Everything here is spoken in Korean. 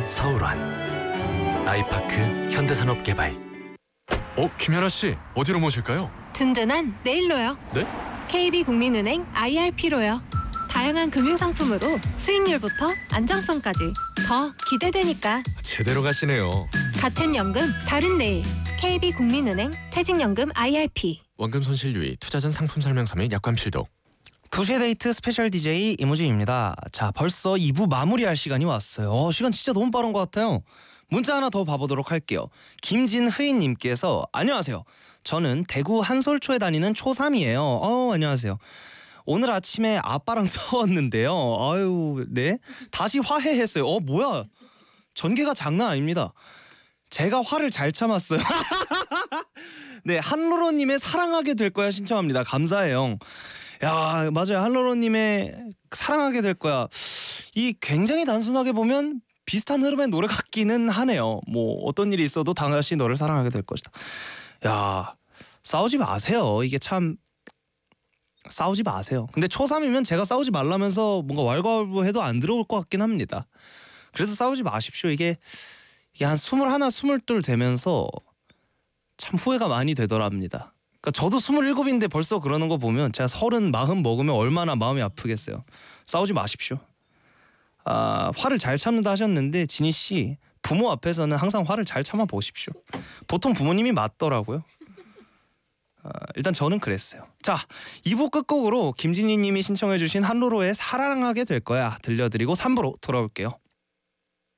서울원 아이파크 현대산업개발. 김연아 씨, 어디로 모실까요? 든든한 내일로요. 네? KB국민은행 IRP로요. 다양한 금융상품으로 수익률부터 안정성까지 더 기대되니까. 제대로 가시네요. 같은 연금 다른 내일. KB국민은행 퇴직연금 IRP. 원금 손실 유의, 투자 전 상품 설명서 및 약관 필독. 2시의 데이트 스페셜 DJ 이무진입니다. 자, 벌써 2부 마무리할 시간이 왔어요. 시간 진짜 너무 빠른 것 같아요. 문자 하나 더 봐보도록 할게요. 김진흐인님께서 안녕하세요. 저는 대구 한솔초에 다니는 초3이에요. 안녕하세요. 오늘 아침에 아빠랑 싸웠는데요. 아유, 네. 다시 화해했어요. 뭐야? 전개가 장난 아닙니다. 제가 화를 잘 참았어요. 네, 한로로님의 사랑하게 될 거야 신청합니다. 감사해요. 야, 맞아요. 한로로님의 사랑하게 될 거야. 이 굉장히 단순하게 보면 비슷한 흐름의 노래 같기는 하네요. 뭐 어떤 일이 있어도 다시 너를 사랑하게 될 것이다. 야, 싸우지 마세요. 이게 참 싸우지 마세요. 근데 초3이면 제가 싸우지 말라면서 뭔가 왈가왈부해도 안 들어올 것 같긴 합니다. 그래서 싸우지 마십시오. 이게 한 21, 22 되면서 참 후회가 많이 되더랍니다. 그러니까 저도 27인데 벌써 그러는 거 보면 제가 30, 40 먹으면 얼마나 마음이 아프겠어요. 싸우지 마십시오. 화를 잘 참는다 하셨는데 진희 씨 부모 앞에서는 항상 화를 잘 참아 보십시오. 보통 부모님이 맞더라고요. 일단 저는 그랬어요. 자, 2부 끝곡으로 김진희 님이 신청해 주신 한로로의 사랑하게 될 거야 들려드리고 3부로 돌아올게요.